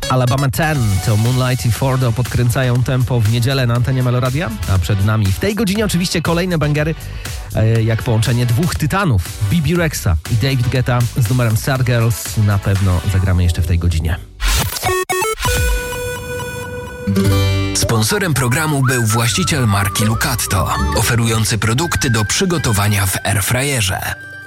Alabama 10 to Moonlight i Fordo podkręcają tempo w niedzielę na antenie Meloradia, a przed nami w tej godzinie oczywiście kolejne bangery, jak połączenie dwóch tytanów, Bibi Rexa i David Guetta z numerem Sad Girls. Na pewno zagramy jeszcze w tej godzinie. Sponsorem programu był właściciel marki Lucatto, oferujący produkty do przygotowania w airfryerze.